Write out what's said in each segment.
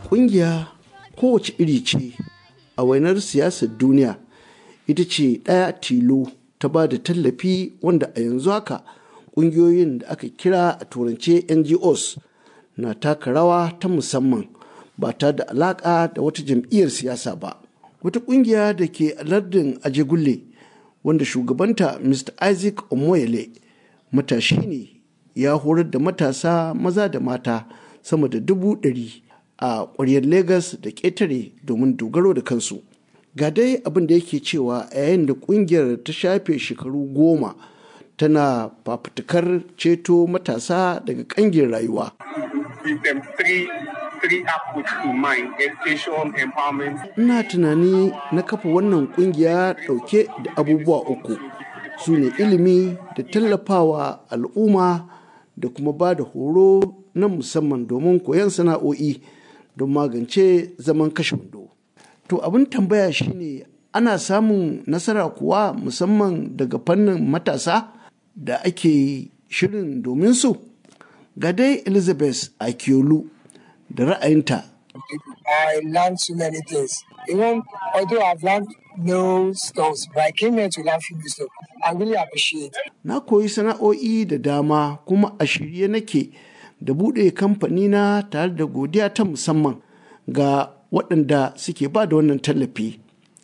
ƙungiya kowace iri ce a wainar siyasar duniya ita ce ɗaya tilo ta ba da tallafi wanda a yanzu haka ƙungiyoyin da aka kira a turance NGOs na taka rawa ta musamman ba ta da alaƙa da wata jam'iyyar siyasa ba. Wata ƙungiya da ke a lardin Ajegunle wanda shugabanta Mr. Isaac Omoyele matashi ne ya horar da matasa maza da mata sama da 100,000 a ƙwaryar Legas da ƙetare domin dogaro da kansu. Ga dai abin da yake cewa a yayin da ƙungiyar ta shafe shekaru 10 tana fafutukar ceto matasa daga ƙangin rayuwa. Ina tunani na kafa wannan ƙungiya ɗauke da abubuwa 3 su ne ilimi da tallafawa al'umma da kuma ba da horo na musamman domin koyon sana'o'i don magance zaman kashe wando. To abin tambaya shine ana samun nasara kuwa musamman daga fannin matasa da ake shirin domin su? Ga dai Elizabeth Akiolu da ra'ayinta. I learned so many things. Even although I've learned no skills, but I came here to learn few skills. I really appreciate. Na koyi sana'o'i da dama kuma a shirye nake da buɗe kamfani na tare da godiya ta musamman ga waɗanda suke ba da wannan tallafi.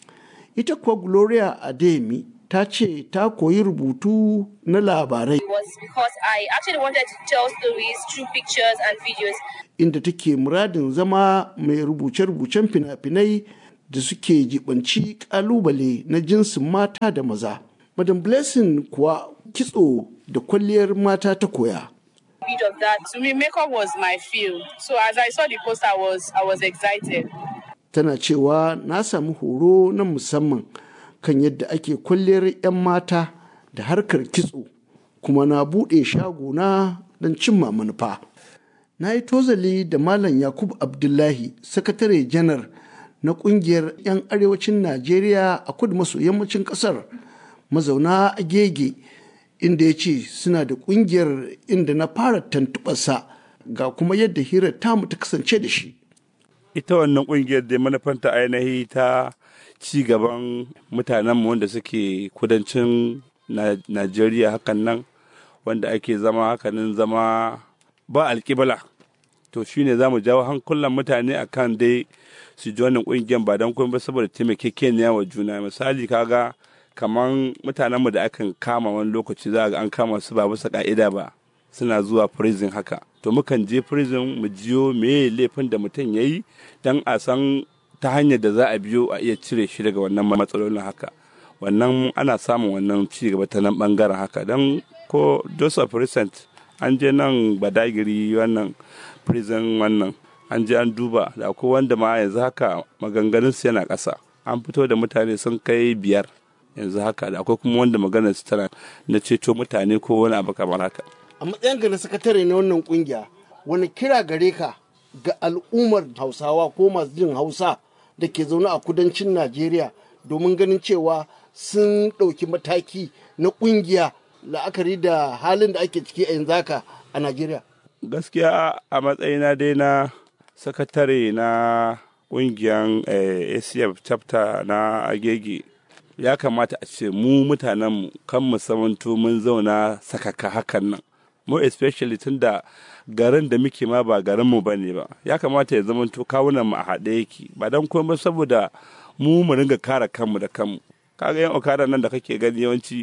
Ita kuwa Gloria Adeyemi ta ce ta koyi rubutu na labarai. It was because I actually wanted to tell stories through pictures and videos. Inda take muradin zama mai rubuce-rubucen fina-finai da suke jibanci kalubale na jinsin mata da maza. Madam Blessing kuwa kitso da kwalliyar mata ta koya. Bit of that. To me, makeup was my field. So as I saw the post, I was excited. Tana cewa na samu horo na musamman kan yadda ake kwalliyar 'yan mata da harkar kitso kuma na buɗe shagona don cimma manufa. Na yi tozali da Malam Yakub Abdullahi, sakatare janar na ƙungiyar 'yan arewacin Najeriya a kudu maso yammacin ƙasar mazauna Agege, inda ya ce suna da ƙungiyar inda na fara tantuɓarsa ga kuma yadda hirar tamu ta kasance da shi. Ita wannan ƙungiyar da manufanta ainihi ta ci gaban mutanenmu wanda suke kudancin Najeriya hakan nan wanda ake zama hakanin zama ba alƙibla. To shi ne za mu jawo hankulan mutane a kan dai su ji wannan ƙungiyar ba don kuma saboda taimakekeniya wa juna. Misali kaga kamar mutanenmu da akan kama wani lokaci za ga an kama su ba bisa ƙa'ida ba suna zuwa prison haka. To mukan je prison mu jiyo me laifin da mutum ya yi don a san ta hanyar da za a biyo a iya cire shi daga wannan matsalolin haka. Wannan ana samun wannan ci gaba ta nan bangaren haka don ko Joseph Recent an je nan Badagiri wannan prison wannan an je an duba da akwai wanda ma yanzu haka maganganunsu yana ƙasa an fito da mutane sun kai 5 yanzu haka da akwai kuma wanda maganar su tana na ceto mutane ko wani abu kamar haka. A matsayinka na sakatare na wannan kungiya wani kira gare ka ga al'ummar Hausawa ko masu jin Hausa da ke zaune a kudancin Najeriya domin ganin cewa sun ɗauki mataki na kungiya la'akari da halin da ake ciki a yanzu haka a Najeriya? Gaskiya a matsayina dai na sakatare na ƙungiyar ACF chapter na Agege ya kamata a ce mu mutanenmu kan mu samanto mun zauna sakaka hakan nan. Mu especially tun da garin da muke ma ba garinmu ba ne ba ya kamata ya zamanto kawunan mu a haɗe yake ba don kuma saboda mu ringa kare kanmu da kanmu. Kaga yan okada nan da kake gani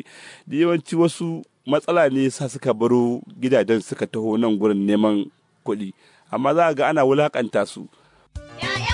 yawanci wasu matsala ne sa suka baro gidajen suka taho nan gurin neman kuɗi amma za ga ana wulakanta su